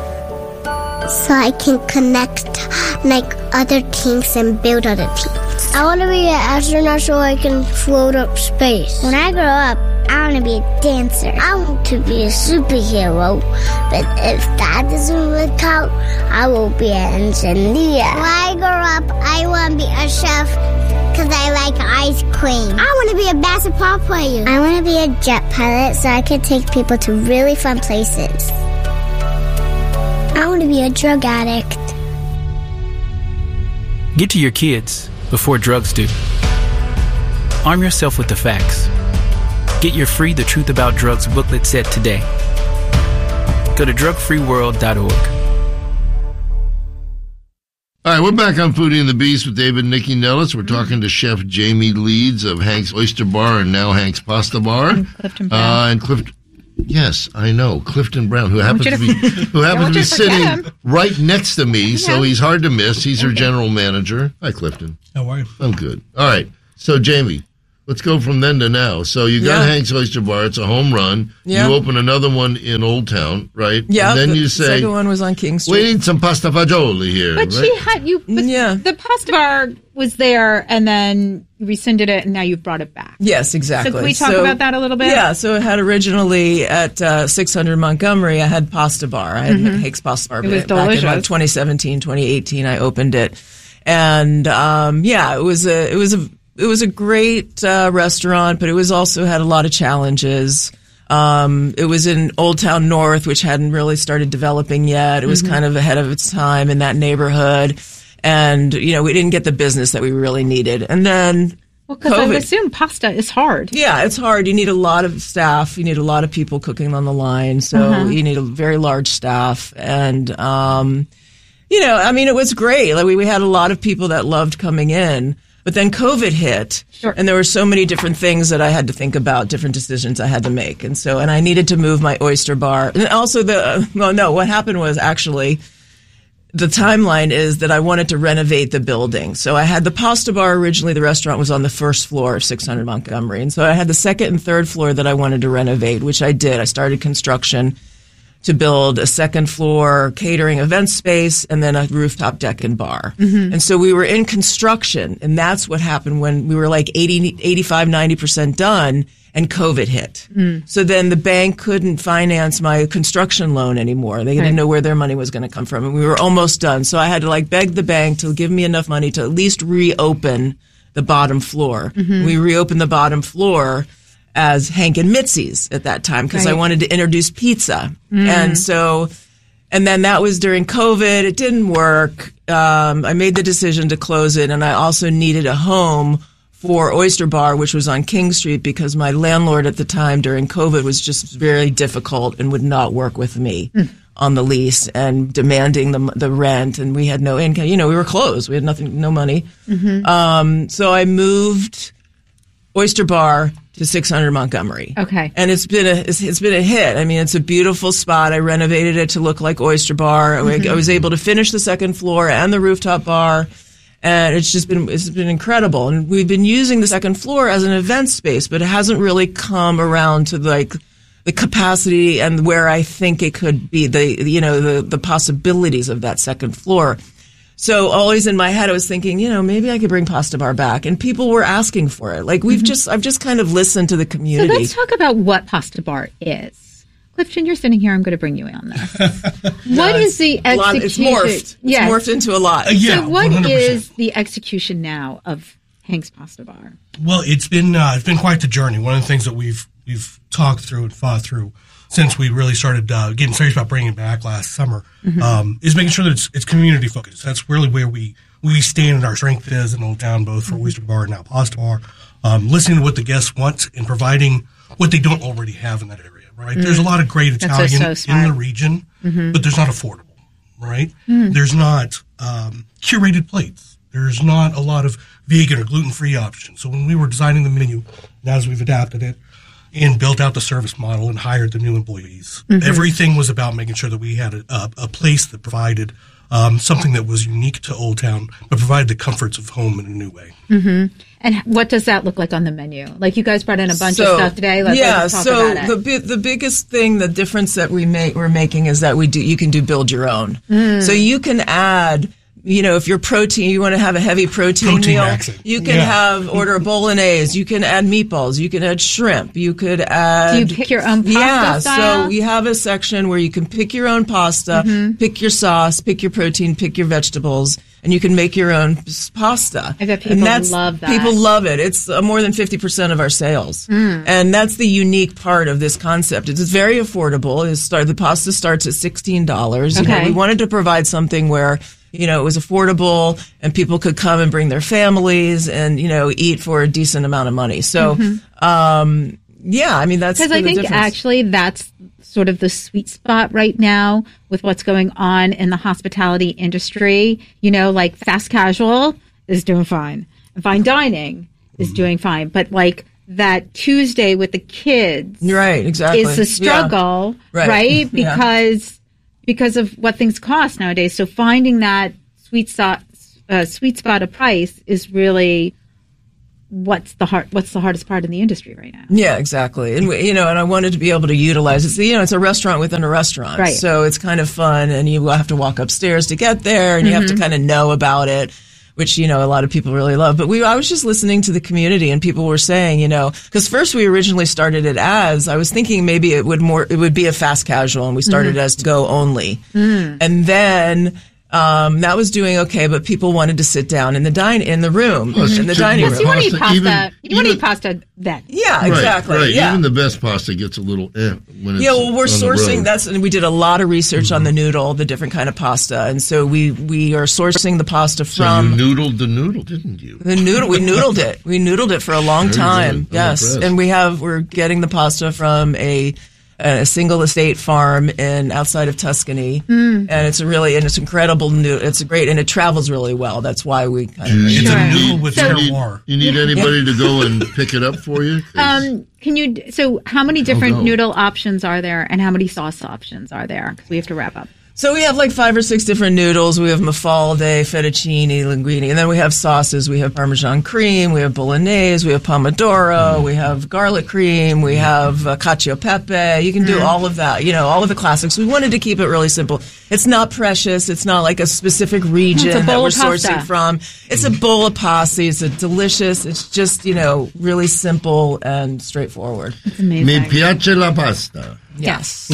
so I can connect like other things and build other things. I want to be an astronaut so I can float up space. When I grow up, I want to be a dancer. I want to be a superhero. But if that doesn't work out, I will be an engineer. When I grow up, I want to be a chef because I like ice cream. I want to be a basketball player. I want to be a jet pilot so I can take people to really fun places. I want to be a drug addict. Get to your kids before drugs do. Arm yourself with the facts. Get your free The Truth About Drugs booklet set today. Go to drug free world dot org. All right, we're back on Foodie and the Beast with David and Nikki Nellis. We're talking to Chef Jamie Leeds of Hank's Oyster Bar and now Hank's Pasta Bar. And Clifton Brown. Uh, and Clifton, yes, I know, Clifton Brown, who happens to, to be who happens to be sitting him. right next to me, so he's hard to miss. He's okay. Her general manager. Hi, Clifton. How are you? I'm good. All right, so Jamie, let's go from then to now. So you got yeah. Hank's Oyster Bar. It's a home run. Yeah. You open another one in Old Town, right? Yeah. And then the you say, second one was on King Street. We need some pasta fagioli here. But right? she had you. But yeah. The pasta bar was there, and then you rescinded it, and now you've brought it back. Yes, exactly. So can we talk so, about that a little bit? Yeah. So it had originally at uh, six hundred Montgomery, I had Pasta Bar. I had mm-hmm. Hank's Pasta Bar. It was back delicious. in like twenty seventeen, twenty eighteen, I opened it, and um, yeah, it was a it was a It was a great uh, restaurant, but it was also had a lot of challenges. Um, it was in Old Town North, which hadn't really started developing yet. It was mm-hmm. kind of ahead of its time in that neighborhood. And, you know, we didn't get the business that we really needed. And then Well, because I assume pasta is hard. Yeah, it's hard. You need a lot of staff. You need a lot of people cooking on the line. So uh-huh. you need a very large staff. And, um, you know, I mean, it was great. Like we, we had a lot of people that loved coming in. But then COVID hit, sure. and there were so many different things that I had to think about, different decisions I had to make. And so, and I needed to move my oyster bar. And also the, uh, well, no, what happened was actually, the timeline is that I wanted to renovate the building. So I had the Pasta Bar originally, the restaurant was on the first floor of six hundred Montgomery. And so I had the second and third floor that I wanted to renovate, which I did. I started construction to build a second floor catering event space and then a rooftop deck and bar. Mm-hmm. And so we were in construction, and that's what happened when we were like eighty, eighty-five, ninety percent done and COVID hit. Mm. So then the bank couldn't finance my construction loan anymore. They right. didn't know where their money was going to come from, and we were almost done. So I had to like beg the bank to give me enough money to at least reopen the bottom floor. Mm-hmm. We reopened the bottom floor as Hank and Mitzi's at that time because right. I wanted to introduce pizza. Mm. And so, and then that was during COVID. It didn't work. Um, I made the decision to close it, and I also needed a home for Oyster Bar, which was on King Street, because my landlord at the time during COVID was just very difficult and would not work with me mm. on the lease and demanding the the rent, and we had no income. You know, we were closed. We had nothing, no money. Mm-hmm. Um, so I moved Oyster Bar to six hundred Montgomery. Okay. And it's been a it's, it's been a hit. I mean, it's a beautiful spot. I renovated it to look like Oyster Bar. Mm-hmm. I was able to finish the second floor and the rooftop bar, and it's just been it's been incredible. And we've been using the second floor as an event space, but it hasn't really come around to like the capacity and where I think it could be, the you know the the possibilities of that second floor. So always in my head, I was thinking, you know, maybe I could bring Pasta Bar back. And people were asking for it. Like, we've mm-hmm. just, I've just kind of listened to the community. So let's talk about what Pasta Bar is. Clifton, you're sitting here. I'm going to bring you in on this. What is the execution? Lot, it's morphed. Yes. It's morphed into a lot. Uh, yeah, so what one hundred percent. Is the execution now of Hank's Pasta Bar? Well, it's been, uh, it's been quite the journey. One of the things that we've, we've talked through and fought through since we really started uh, getting serious about bringing it back last summer, mm-hmm. um, is making sure that it's, it's community focused. That's really where we, we stand and our strength is in Old Town, both for mm-hmm. Oyster Bar and now Pasta Bar. Um, listening to what the guests want and providing what they don't already have in that area, right? Mm-hmm. There's a lot of great Italian so, so in the region, mm-hmm. but there's not affordable, right? Mm-hmm. There's not um, curated plates. There's not a lot of vegan or gluten-free options. So when we were designing the menu, now as we've adapted it, and built out the service model and hired the new employees. Mm-hmm. Everything was about making sure that we had a, a, a place that provided um, something that was unique to Old Town, but provided the comforts of home in a new way. Mm-hmm. And what does that look like on the menu? Like you guys brought in a bunch so, of stuff today. Let's, yeah, let's talk so about it. the the biggest thing, the difference that we make we're making is that we do you can do build your own. Mm. So you can add. You know, if you're protein, you want to have a heavy protein, protein meal, accent. you can yeah. have order a bolognese. You can add meatballs. You can add shrimp. You could add. Do you pick your own pasta Yeah, style? so we have a section where you can pick your own pasta, mm-hmm. pick your sauce, pick your protein, pick your vegetables, and you can make your own pasta. I bet people and that's, love that. People love it. It's uh, more than fifty percent of our sales. Mm. And that's the unique part of this concept. It's very affordable. It's start, the pasta starts at sixteen dollars. Okay. You know, we wanted to provide something where you know, it was affordable and people could come and bring their families and, you know, eat for a decent amount of money. So, mm-hmm. um, yeah, I mean, that's because I think difference. actually that's sort of the sweet spot right now with what's going on in the hospitality industry. You know, like fast casual is doing fine. And fine dining is doing fine. But like that Tuesday with the kids right, exactly. is the struggle, yeah. right? right? Because yeah. because of what things cost nowadays. So finding that sweet spot, uh, sweet spot of price is really what's the hard, what's the hardest part in the industry right now. Yeah, exactly. And we, you know, and I wanted to be able to utilize it. So, you know, it's a restaurant within a restaurant. Right. So it's kind of fun and you have to walk upstairs to get there and mm-hmm. you have to kind of know about it, which, you know, a lot of people really love. But we, I was just listening to the community and people were saying, you know, because first we originally started it as, I was thinking maybe it would more, it would be a fast casual and we started mm-hmm. as to go only. Mm. And then, Um, that was doing okay, but people wanted to sit down in the dine in the room, mm-hmm. in the dining room. You want to eat pasta. Even, you want to eat pasta then. Yeah, right, exactly. Right. Yeah. Even the best pasta gets a little eh when it's yeah. Well, we're on sourcing. That's and we did a lot of research mm-hmm. on the noodle, the different kind of pasta, and so we we are sourcing the pasta so from. you noodled the noodle, didn't you? The noodle. We noodled it. We noodled it for a long Very time. good. Yes, impressed. and we have we're getting the pasta from a. a single estate farm in outside of Tuscany, mm. and it's a really and it's incredible. New, it's a great and it travels really well. That's why we kind of. It's sure. a noodle with so, terroir. You need, you need anybody to go and pick it up for you? Um, can you? So, how many different no. noodle options are there, and how many sauce options are there? Because we have to wrap up. So we have like five or six different noodles. We have mafalde, fettuccine, linguine, and then we have sauces. We have Parmesan cream, we have bolognese, we have pomodoro, mm. we have garlic cream, we have uh, cacio e pepe. You can do mm. all of that, you know, all of the classics. We wanted to keep it really simple. It's not precious. It's not like a specific region a that we're pasta. sourcing from. It's a bowl of pasta. It's a delicious. It's just, you know, really simple and straightforward. It's amazing. Mi piace la pasta. Yes.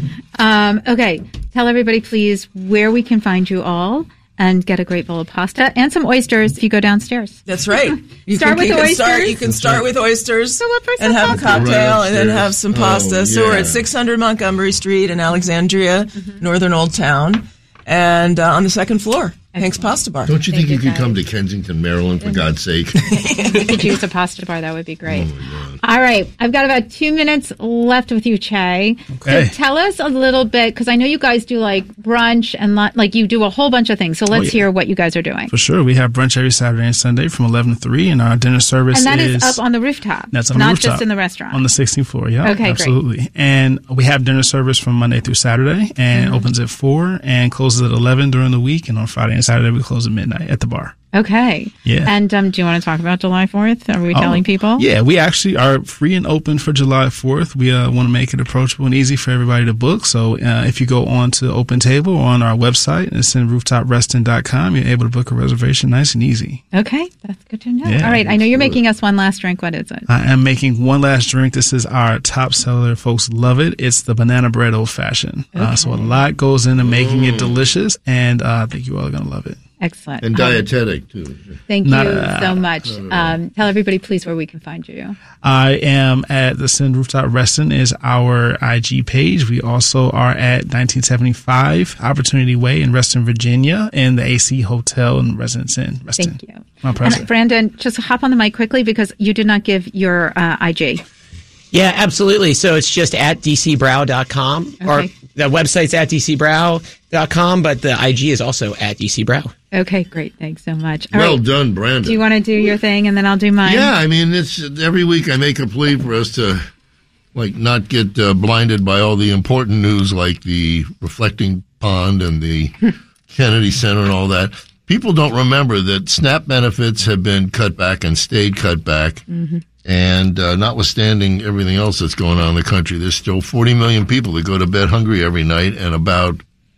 um, okay. Tell everybody, please, where we can find you all and get a great bowl of pasta and some oysters if you go downstairs. That's right. You start can, with you oysters. Can start, you can start right. with oysters so and have pasta. a cocktail right and then have some pasta. Oh, so yeah. we're at six hundred Montgomery Street in Alexandria, mm-hmm. Northern Old Town, and uh, on the second floor. Hank's Pasta Bar. Don't you Thank think you, you, could guys. come to Kensington, Maryland, for God's sake? If you could use a pasta bar, that would be great. Oh, my God. All right. I've got about two minutes left with you, Che. Okay. So tell us a little bit, because I know you guys do like brunch and lo- like you do a whole bunch of things. So let's oh, yeah. hear what you guys are doing. For sure. We have brunch every Saturday and Sunday from eleven to three, and our dinner service And that is, is up on the rooftop. That's on not the rooftop. just in the restaurant. On the sixteenth floor, yeah. Okay, absolutely. great. And we have dinner service from Monday through Saturday, and Mm-hmm. opens at four and closes at eleven during the week. And on Friday and Saturday, we close at midnight at the bar. Okay. Yeah. And um, do you want to talk about July fourth? Are we telling Oh, people? Yeah, we actually are free and open for July fourth. We uh, want to make it approachable and easy for everybody to book. So uh, if you go on to Open Table or on our website, it's in rooftop reston dot com, you're able to book a reservation nice and easy. Okay. That's good to know. Yeah. All right. I know you're making us one last drink. What is it? I am making one last drink. This is our top seller. Folks love it. It's the banana bread old fashioned. Okay. Uh, so a lot goes into making it delicious, and uh, I think you all are going to love it. Excellent. And dietetic, too. Thank you Not, uh, so much. Um, tell everybody, please, where we can find you. I am at the Sin Rooftop Reston is our I G page. We also are at nineteen seventy-five Opportunity Way in Reston, Virginia, in the A C Hotel and Residence Inn, Reston. Thank you. My pleasure. And Brandon, just hop on the mic quickly because you did not give your uh, I G. Yeah, absolutely. So it's just at d c brow dot com Okay. or the website's at d c brow dot com, but the I G is also at dcbrow. Okay, great. Thanks so much. All well right. done, Brandon. Do you want to do your thing and then I'll do mine? Yeah, I mean, it's every week I make a plea for us to, like, not get uh, blinded by all the important news, like the reflecting pond and the Kennedy Center and all that. People don't remember that SNAP benefits have been cut back and stayed cut back. Mm-hmm. And uh, notwithstanding everything else that's going on in the country, there's still forty million people that go to bed hungry every night, and about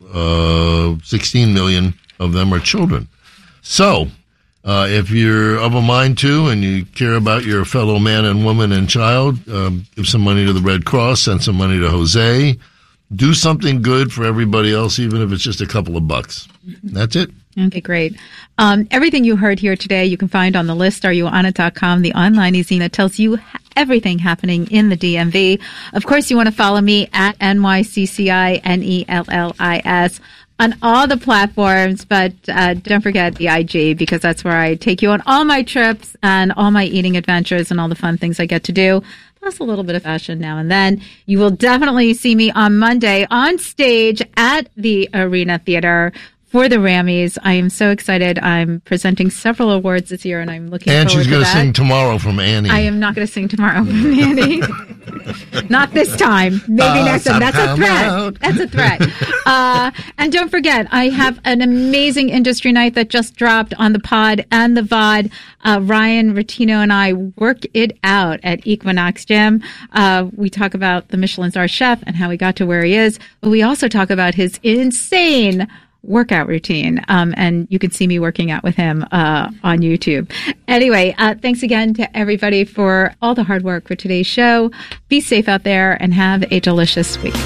uh, sixteen million of them are children. So, uh, if you're of a mind to and you care about your fellow man and woman and child, um, give some money to the Red Cross, send some money to Jose. Do something good for everybody else, even if it's just a couple of bucks. That's it. Okay, great. Um, everything you heard here today, you can find on the list, are you on it dot com, the online e-zine that tells you everything happening in the D M V. Of course, you want to follow me at N Y C C I N E L L I S on all the platforms, but uh, don't forget the I G, because that's where I take you on all my trips and all my eating adventures and all the fun things I get to do, plus a little bit of fashion now and then. You will definitely see me on Monday on stage at the Arena Theater for the Rammies. I am so excited. I'm presenting several awards this year, and I'm looking and forward to that. And she's going to sing tomorrow from Annie. I am not going to sing tomorrow from Annie. Not this time. Maybe uh, next time. That's a threat. Out. That's a threat. Uh, and don't forget, I have an amazing industry night that just dropped on the pod and the V O D. Uh, Ryan Rotino and I work it out at Equinox Gym. Uh, we talk about the Michelin star chef and how he got to where he is, but we also talk about his insane workout routine. Um, and you can see me working out with him uh, on YouTube. Anyway, uh, thanks again to everybody for all the hard work for today's show. Be safe out there and have a delicious week.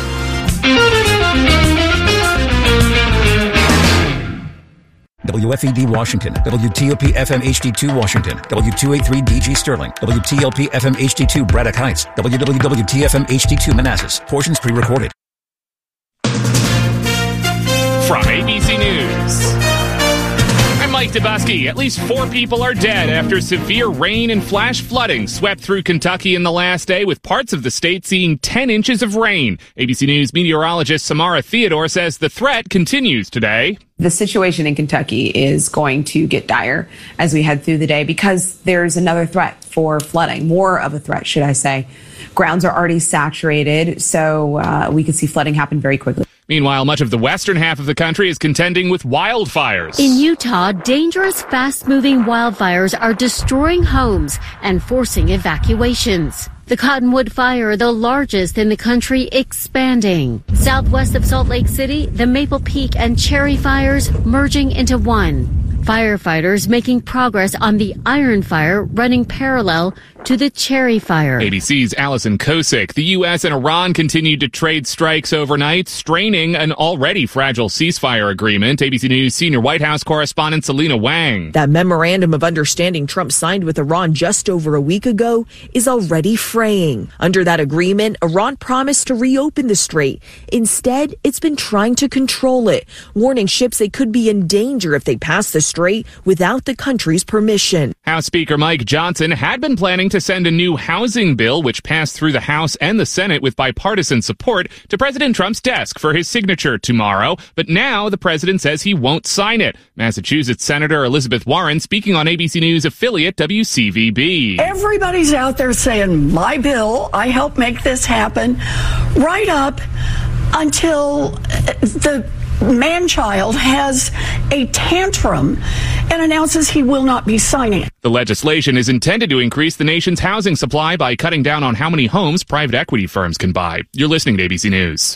W F E D Washington, W T O P F M H D two Washington, W two eighty-three D G Sterling, W T L P F M H D two Braddock Heights, W W W T F M H D two Manassas. Portions pre-recorded. From A B C News, I'm Mike Dubusky. At least four people are dead after severe rain and flash flooding swept through Kentucky in the last day, with parts of the state seeing ten inches of rain. A B C News meteorologist Samara Theodore says the threat continues today. The situation in Kentucky is going to get dire as we head through the day because there's another threat for flooding, more of a threat, should I say. Grounds are already saturated, so uh, we could see flooding happen very quickly. Meanwhile, much of the western half of the country is contending with wildfires. In Utah, dangerous, fast-moving wildfires are destroying homes and forcing evacuations. The Cottonwood Fire, the largest in the country, expanding. Southwest of Salt Lake City, the Maple Peak and Cherry fires merging into one. Firefighters making progress on the Iron Fire, running parallel to the Cherry Fire. A B C's Allison Kosick. The U S and Iran continued to trade strikes overnight, straining an already fragile ceasefire agreement. A B C News senior White House correspondent Selena Wang. That memorandum of understanding Trump signed with Iran just over a week ago is already fraying. Under that agreement, Iran promised to reopen the strait. Instead, it's been trying to control it, warning ships they could be in danger if they pass the strait without the country's permission. House Speaker Mike Johnson had been planning to send a new housing bill, which passed through the House and the Senate with bipartisan support, to President Trump's desk for his signature tomorrow. But now the president says he won't sign it. Massachusetts Senator Elizabeth Warren speaking on A B C News affiliate W C V B. Everybody's out there saying, my bill, I helped make this happen, right up until the man-child has a tantrum and announces he will not be signing it. The legislation is intended to increase the nation's housing supply by cutting down on how many homes private equity firms can buy. You're listening to A B C News.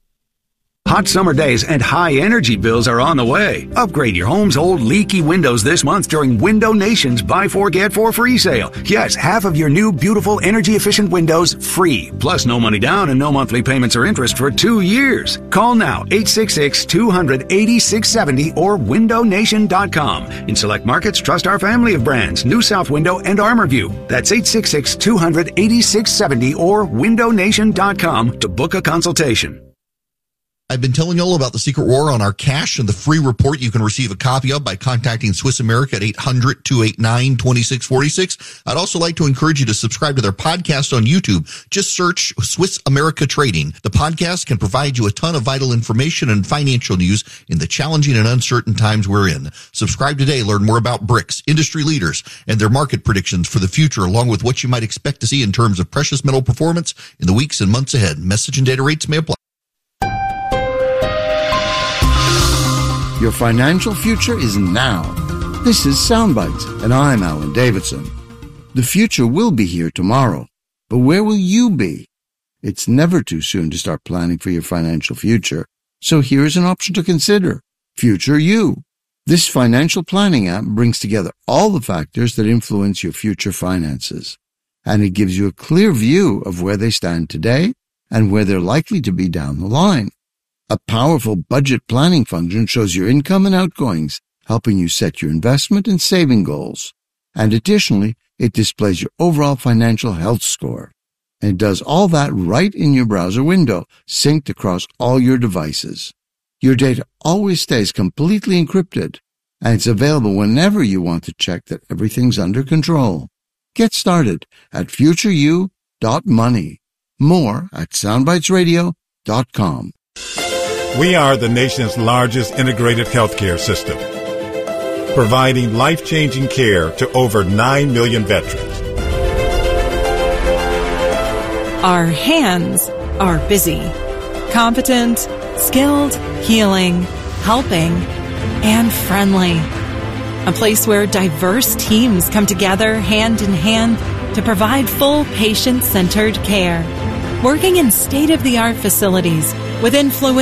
Hot summer days and high energy bills are on the way. Upgrade your home's old leaky windows this month during Window Nation's Buy Four Get Four free sale. Yes, half of your new beautiful energy efficient windows free. Plus no money down and no monthly payments or interest for two years. Call now eight six six, two hundred, eighty-six seventy or window nation dot com. In select markets, trust our family of brands, New South Window and Armorview. That's eight six six, two hundred, eighty-six seventy or window nation dot com to book a consultation. I've been telling you all about the secret war on our cash and the free report you can receive a copy of by contacting Swiss America at eight hundred, two eight nine, two six four six. I'd also like to encourage you to subscribe to their podcast on YouTube. Just search Swiss America Trading. The podcast can provide you a ton of vital information and financial news in the challenging and uncertain times we're in. Subscribe today. Learn more about BRICS, industry leaders, and their market predictions for the future, along with what you might expect to see in terms of precious metal performance in the weeks and months ahead. Message and data rates may apply. Your financial future is now. This is Soundbites, and I'm Alan Davidson. The future will be here tomorrow, but where will you be? It's never too soon to start planning for your financial future, so here's an option to consider. Future You. This financial planning app brings together all the factors that influence your future finances, and it gives you a clear view of where they stand today and where they're likely to be down the line. A powerful budget planning function shows your income and outgoings, helping you set your investment and saving goals. And additionally, it displays your overall financial health score. And it does all that right in your browser window, synced across all your devices. Your data always stays completely encrypted, and it's available whenever you want to check that everything's under control. Get started at future u dot money. More at soundbites radio dot com. We are the nation's largest integrated healthcare system, providing life-changing care to over nine million veterans. Our hands are busy, competent, skilled, healing, helping, and friendly. A place where diverse teams come together hand in hand to provide full patient-centered care. Working in state-of-the-art facilities with influential